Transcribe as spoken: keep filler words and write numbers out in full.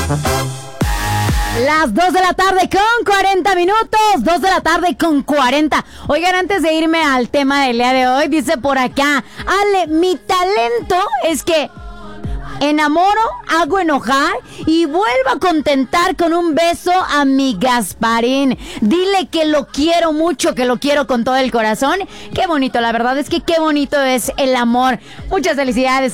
Las dos de la tarde con cuarenta minutos, dos de la tarde con cuarenta. Oigan, antes de irme al tema del día de hoy, dice por acá, Ale, mi talento es que enamoro, hago enojar y vuelvo a contentar con un beso a mi Gasparín. Dile que lo quiero mucho, que lo quiero con todo el corazón. Qué bonito, la verdad es que qué bonito es el amor. Muchas felicidades.